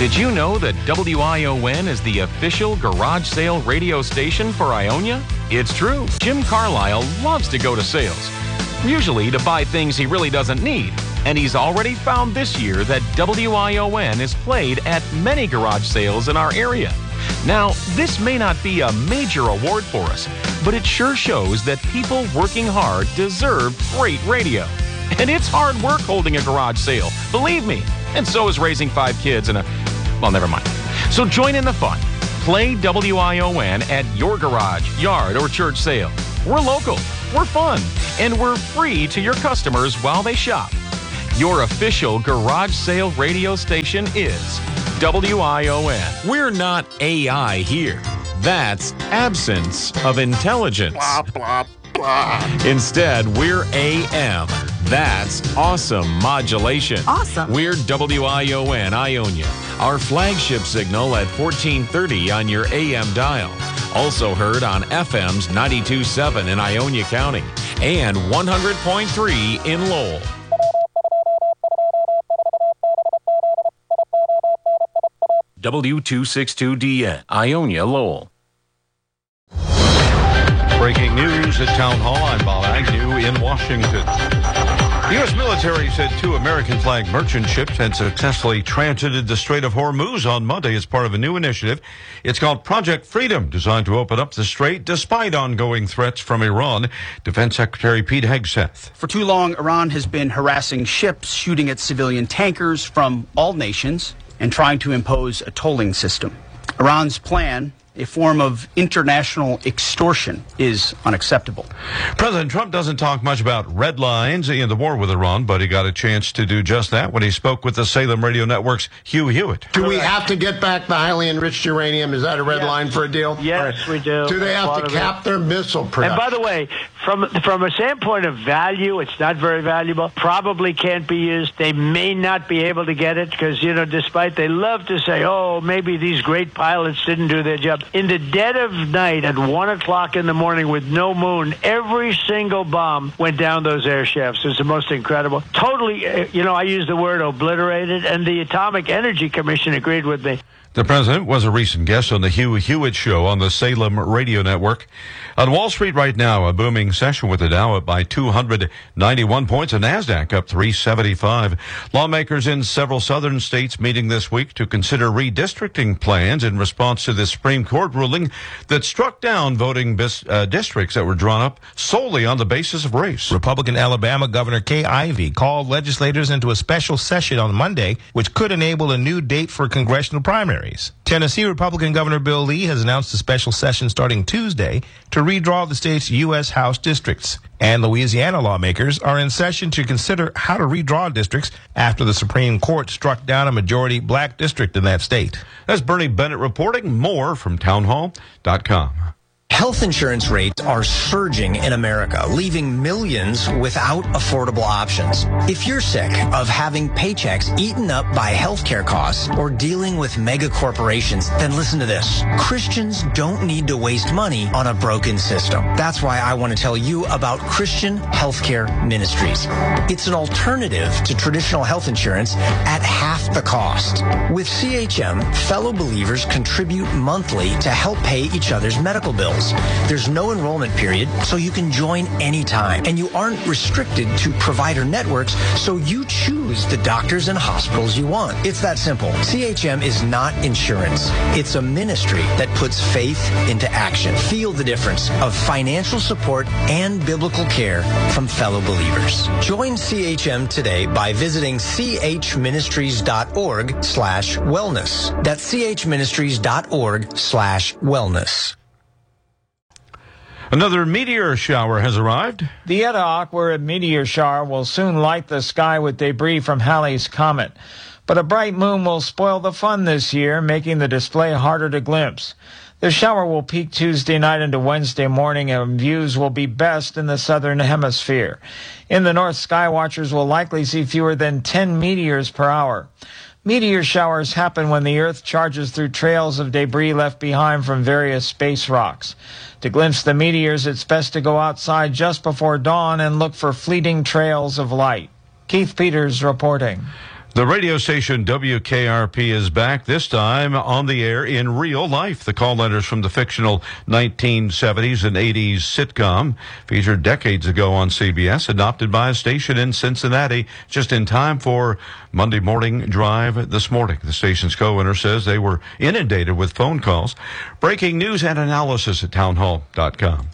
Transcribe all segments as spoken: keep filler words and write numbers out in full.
Did you know that W I O N is the official garage sale radio station for Ionia? It's true. Jim Carlisle loves to go to sales, usually to buy things he really doesn't need. And he's already found this year that W I O N is played at many garage sales in our area. Now, this may not be a major award for us, but it sure shows that people working hard deserve great radio. And it's hard work holding a garage sale, believe me. And so is raising five kids and a... Well, never mind. So join in the fun. Play W I O N at your garage, yard, or church sale. We're local, we're fun, and we're free to your customers while they shop. Your official garage sale radio station is W I O N. We're not A I here. That's absence of intelligence. Blah, blah, blah. Instead, we're A M. That's awesome modulation. Awesome. We're W I O N Ionia. Our flagship signal at fourteen thirty on your A M dial. Also heard on F M's ninety-two point seven in Ionia County and one hundred point three in Lowell. W two sixty-two D N, Ionia, Lowell. Breaking news at Town Hall. I'm Bob Agnew in Washington. The U S military said two American flag merchant ships had successfully transited the Strait of Hormuz on Monday as part of a new initiative. It's called Project Freedom, designed to open up the strait despite ongoing threats from Iran. Defense Secretary Pete Hegseth. For too long, Iran has been harassing ships, shooting at civilian tankers from all nations, and trying to impose a tolling system. Iran's plan, a form of international extortion, is unacceptable. President Trump doesn't talk much about red lines in the war with Iran, but he got a chance to do just that when he spoke with the Salem Radio Network's Hugh Hewitt. Do we have to get back the highly enriched uranium? Is that a red yes. line for a deal? Yes, right. we do. Do they have to cap it. their missile production? And by the way, from from a standpoint of value, it's not very valuable. Probably can't be used. They may not be able to get it because, you know, despite they love to say, oh, maybe these great pilots didn't do their job. In the dead of night at one o'clock in the morning with no moon, every single bomb went down those air shafts. It's the most incredible. Totally, you know, I use the word obliterated, and the Atomic Energy Commission agreed with me. The president was a recent guest on the Hugh Hewitt Show on the Salem Radio Network. On Wall Street right now, a booming session with the Dow up by two hundred ninety-one points, and NASDAQ up three seventy-five. Lawmakers in several southern states meeting this week to consider redistricting plans in response to the Supreme Court ruling that struck down voting bis- uh, districts that were drawn up solely on the basis of race. Republican Alabama Governor Kay Ivey called legislators into a special session on Monday, which could enable a new date for congressional primaries. Tennessee Republican Governor Bill Lee has announced a special session starting Tuesday to redraw the state's U S House districts. And Louisiana lawmakers are in session to consider how to redraw districts after the Supreme Court struck down a majority black district in that state. That's Bernie Bennett reporting. More from townhall dot com. Health insurance rates are surging in America, leaving millions without affordable options. If you're sick of having paychecks eaten up by healthcare costs or dealing with mega corporations, then listen to this. Christians don't need to waste money on a broken system. That's why I want to tell you about Christian Healthcare Ministries. It's an alternative to traditional health insurance at half the cost. With C H M, fellow believers contribute monthly to help pay each other's medical bills. There's no enrollment period, so you can join anytime. And you aren't restricted to provider networks, so you choose the doctors and hospitals you want. It's that simple. C H M is not insurance. It's a ministry that puts faith into action. Feel the difference of financial support and biblical care from fellow believers. Join C H M today by visiting chministries.org slash wellness. That's chministries.org slash wellness. Another meteor shower has arrived. The Eta Aqua meteor shower will soon light the sky with debris from Halley's Comet. But a bright moon will spoil the fun this year, making the display harder to glimpse. The shower will peak Tuesday night into Wednesday morning, and views will be best in the southern hemisphere. In the north, skywatchers will likely see fewer than ten meteors per hour. Meteor showers happen when the Earth charges through trails of debris left behind from various space rocks. To glimpse the meteors, it's best to go outside just before dawn and look for fleeting trails of light. Keith Peters reporting. The radio station W K R P is back, this time on the air in real life. The call letters from the fictional nineteen seventies and eighties sitcom featured decades ago on C B S, adopted by a station in Cincinnati just in time for Monday Morning Drive this morning. The station's co-owner says they were inundated with phone calls. Breaking news and analysis at townhall dot com.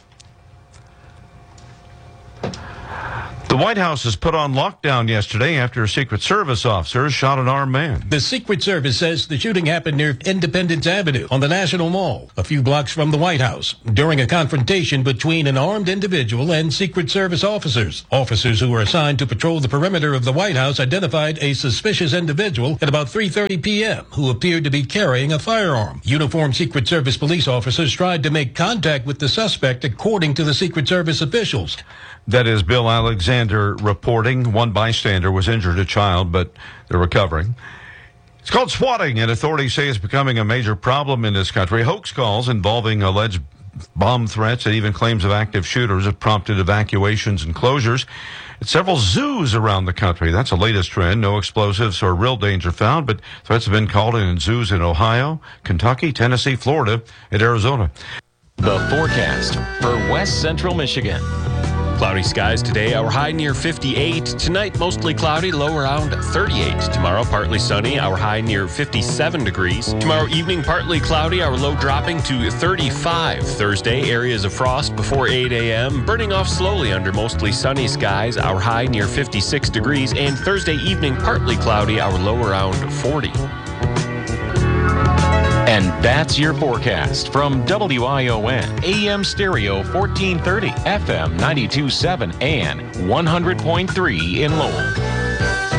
The White House was put on lockdown yesterday after Secret Service officers shot an armed man. The Secret Service says the shooting happened near Independence Avenue on the National Mall, a few blocks from the White House, during a confrontation between an armed individual and Secret Service officers. Officers who were assigned to patrol the perimeter of the White House identified a suspicious individual at about three thirty p.m. who appeared to be carrying a firearm. Uniformed Secret Service police officers tried to make contact with the suspect, according to the Secret Service officials. That is Bill Alexander reporting. One bystander was injured, a child, but they're recovering. It's called swatting, and authorities say it's becoming a major problem in this country. Hoax calls involving alleged bomb threats and even claims of active shooters have prompted evacuations and closures at several zoos around the country. That's the latest trend. No explosives or real danger found, but threats have been called in in zoos in Ohio, Kentucky, Tennessee, Florida, and Arizona. The forecast for West Central Michigan. Cloudy skies today, our high near fifty-eight. Tonight, mostly cloudy, low around thirty-eight. Tomorrow, partly sunny, our high near fifty-seven degrees. Tomorrow evening, partly cloudy, our low dropping to thirty-five. Thursday, areas of frost before eight a.m., burning off slowly under mostly sunny skies, our high near fifty-six degrees. And Thursday evening, partly cloudy, our low around forty. And that's your forecast from W I O N, A M Stereo fourteen thirty, F M ninety-two point seven, and one hundred point three in Lowell.